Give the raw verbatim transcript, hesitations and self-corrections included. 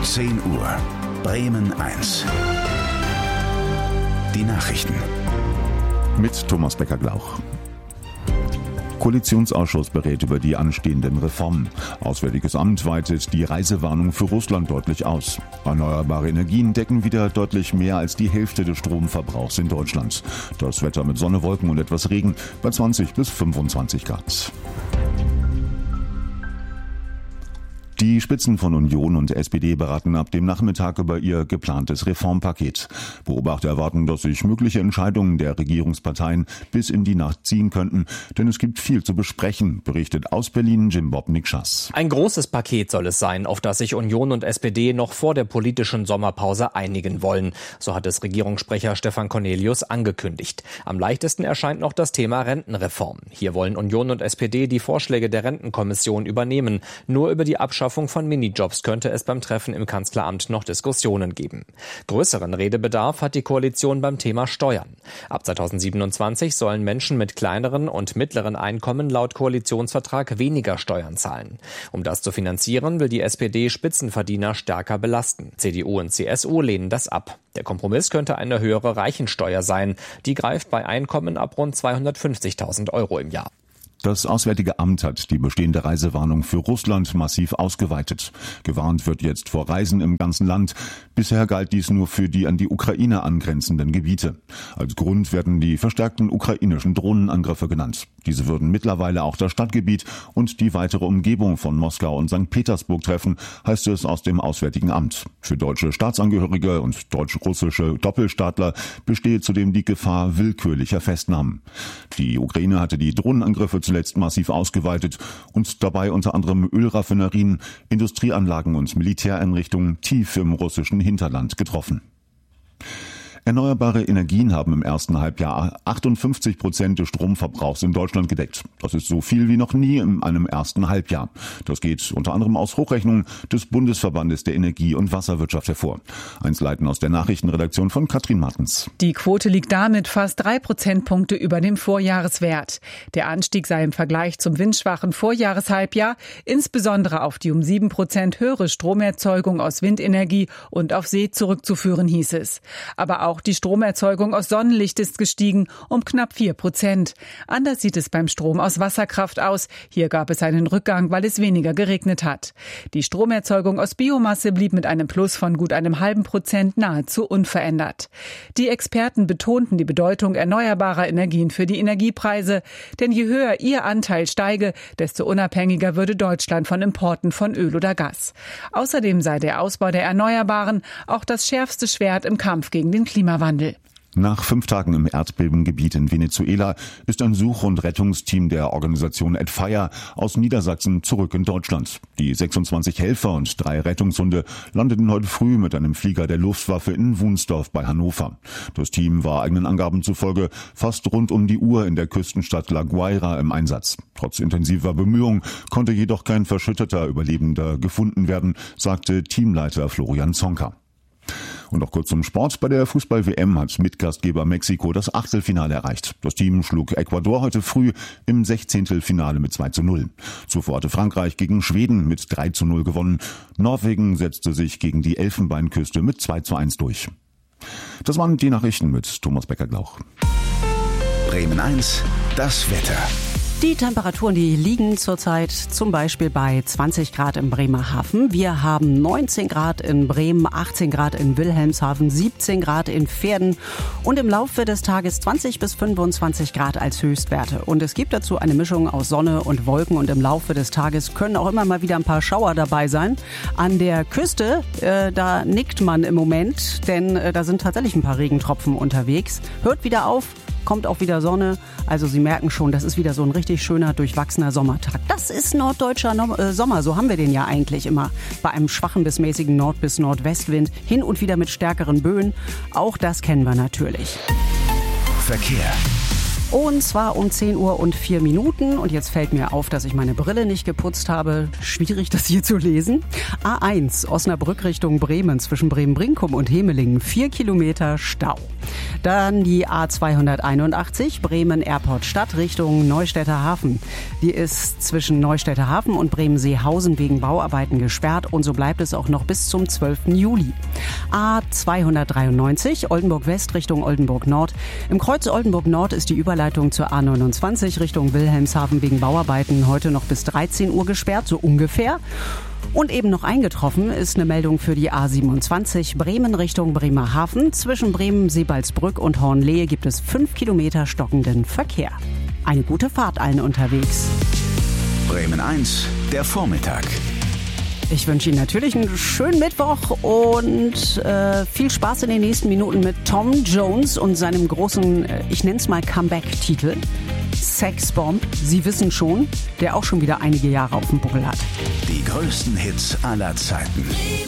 zehn Uhr. Bremen eins. Die Nachrichten. Mit Thomas Becker-Glauch. Koalitionsausschuss berät über die anstehenden Reformen. Auswärtiges Amt weitet die Reisewarnung für Russland deutlich aus. Erneuerbare Energien decken wieder deutlich mehr als die Hälfte des Stromverbrauchs in Deutschland. Das Wetter mit Sonne, Wolken und etwas Regen bei zwanzig bis fünfundzwanzig Grad. Die Spitzen von Union und S P D beraten ab dem Nachmittag über ihr geplantes Reformpaket. Beobachter erwarten, dass sich mögliche Entscheidungen der Regierungsparteien bis in die Nacht ziehen könnten, denn es gibt viel zu besprechen, berichtet aus Berlin Jim Bob Nikschas. Ein großes Paket soll es sein, auf das sich Union und S P D noch vor der politischen Sommerpause einigen wollen. So hat es Regierungssprecher Stefan Cornelius angekündigt. Am leichtesten erscheint noch das Thema Rentenreform. Hier wollen Union und S P D die Vorschläge der Rentenkommission übernehmen. Nur über die Abschaffung von Minijobs könnte es beim Treffen im Kanzleramt noch Diskussionen geben. Größeren Redebedarf hat die Koalition beim Thema Steuern. Ab zweitausendsiebenundzwanzig sollen Menschen mit kleineren und mittleren Einkommen laut Koalitionsvertrag weniger Steuern zahlen. Um das zu finanzieren, will die S P D Spitzenverdiener stärker belasten. C D U und C S U lehnen das ab. Der Kompromiss könnte eine höhere Reichensteuer sein. Die greift bei Einkommen ab rund zweihundertfünfzigtausend Euro im Jahr. Das Auswärtige Amt hat die bestehende Reisewarnung für Russland massiv ausgeweitet. Gewarnt wird jetzt vor Reisen im ganzen Land. Bisher galt dies nur für die an die Ukraine angrenzenden Gebiete. Als Grund werden die verstärkten ukrainischen Drohnenangriffe genannt. Diese würden mittlerweile auch das Stadtgebiet und die weitere Umgebung von Moskau und Sankt Petersburg treffen, heißt es aus dem Auswärtigen Amt. Für deutsche Staatsangehörige und deutsch-russische Doppelstaatler bestehe zudem die Gefahr willkürlicher Festnahmen. Die Ukraine hatte die Drohnenangriffe zuletzt massiv ausgeweitet und dabei unter anderem Ölraffinerien, Industrieanlagen und Militäreinrichtungen tief im russischen Hinterland getroffen. Erneuerbare Energien haben im ersten Halbjahr achtundfünfzig Prozent des Stromverbrauchs in Deutschland gedeckt. Das ist so viel wie noch nie in einem ersten Halbjahr. Das geht unter anderem aus Hochrechnungen des Bundesverbandes der Energie- und Wasserwirtschaft hervor. Einzelheiten aus der Nachrichtenredaktion von Katrin Martens. Die Quote liegt damit fast drei Prozentpunkte über dem Vorjahreswert. Der Anstieg sei im Vergleich zum windschwachen Vorjahreshalbjahr insbesondere auf die um sieben Prozent höhere Stromerzeugung aus Windenergie und auf See zurückzuführen, hieß es. Aber auch Auch die Stromerzeugung aus Sonnenlicht ist gestiegen um knapp vier Prozent. Anders sieht es beim Strom aus Wasserkraft aus. Hier gab es einen Rückgang, weil es weniger geregnet hat. Die Stromerzeugung aus Biomasse blieb mit einem Plus von gut einem halben Prozent nahezu unverändert. Die Experten betonten die Bedeutung erneuerbarer Energien für die Energiepreise. Denn je höher ihr Anteil steige, desto unabhängiger würde Deutschland von Importen von Öl oder Gas. Außerdem sei der Ausbau der Erneuerbaren auch das schärfste Schwert im Kampf gegen den Klimawandel. Klimawandel. Nach fünf Tagen im Erdbebengebiet in Venezuela ist ein Such- und Rettungsteam der Organisation At Fire aus Niedersachsen zurück in Deutschland. Die sechsundzwanzig Helfer und drei Rettungshunde landeten heute früh mit einem Flieger der Luftwaffe in Wunsdorf bei Hannover. Das Team war eigenen Angaben zufolge fast rund um die Uhr in der Küstenstadt La Guaira im Einsatz. Trotz intensiver Bemühungen konnte jedoch kein verschütteter Überlebender gefunden werden, sagte Teamleiter Florian Zonka. Und noch kurz zum Sport. Bei der Fußball-W M hat Mitgastgeber Mexiko das Achtelfinale erreicht. Das Team schlug Ecuador heute früh im Sechzehntelfinale mit zwei zu null. Zuvor hatte Frankreich gegen Schweden mit drei zu null gewonnen. Norwegen setzte sich gegen die Elfenbeinküste mit zwei zu eins durch. Das waren die Nachrichten mit Thomas Becker-Glauch. Bremen eins, das Wetter. Die Temperaturen, die liegen zurzeit zum Beispiel bei zwanzig Grad in Bremerhaven. Wir haben neunzehn Grad in Bremen, achtzehn Grad in Wilhelmshaven, siebzehn Grad in Verden und im Laufe des Tages zwanzig bis fünfundzwanzig Grad als Höchstwerte. Und es gibt dazu eine Mischung aus Sonne und Wolken und im Laufe des Tages können auch immer mal wieder ein paar Schauer dabei sein. An der Küste, äh, da nickt man im Moment, denn äh, da sind tatsächlich ein paar Regentropfen unterwegs. Hört wieder auf. Kommt auch wieder Sonne. Also Sie merken schon, das ist wieder so ein richtig schöner, durchwachsener Sommertag. Das ist norddeutscher no- äh, Sommer. So haben wir den ja eigentlich immer. Bei einem schwachen bis mäßigen Nord- bis Nordwestwind. Hin und wieder mit stärkeren Böen. Auch das kennen wir natürlich. Verkehr. Und zwar um zehn Uhr und vier Minuten. Und jetzt fällt mir auf, dass ich meine Brille nicht geputzt habe. Schwierig, das hier zu lesen. A eins, Osnabrück Richtung Bremen, zwischen Bremen-Brinkum und Hemelingen. Vier Kilometer Stau. Dann die A zweihunderteinundachtzig, Bremen-Airport-Stadt Richtung Neustädter Hafen. Die ist zwischen Neustädter Hafen und Bremen-Seehausen wegen Bauarbeiten gesperrt. Und so bleibt es auch noch bis zum zwölften Juli. A zweihundertdreiundneunzig, Oldenburg-West Richtung Oldenburg-Nord. Im Kreuz Oldenburg-Nord ist die Überleitung zur A neunundzwanzig Richtung Wilhelmshaven wegen Bauarbeiten heute noch bis dreizehn Uhr gesperrt, so ungefähr. Und eben noch eingetroffen ist eine Meldung für die A siebenundzwanzig Bremen Richtung Bremerhaven. Zwischen Bremen-Seebaldsbrück und Hornlehe gibt es fünf Kilometer stockenden Verkehr. Eine gute Fahrt allen unterwegs. Bremen eins, der Vormittag. Ich wünsche Ihnen natürlich einen schönen Mittwoch und äh, viel Spaß in den nächsten Minuten mit Tom Jones und seinem großen, äh, ich nenne es mal Comeback-Titel, Sexbomb. Sie wissen schon, der auch schon wieder einige Jahre auf dem Buckel hat. Die größten Hits aller Zeiten.